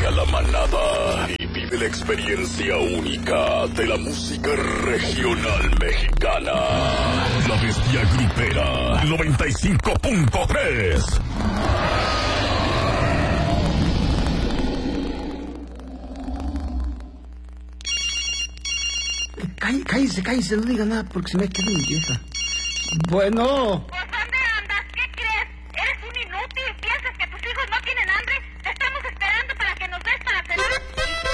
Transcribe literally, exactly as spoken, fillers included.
a la manada y vive la experiencia única de la música regional mexicana. La Bestia Grupera noventa y cinco punto tres. Cállese, cállese, no diga nada porque se me queda mi vieja. Bueno.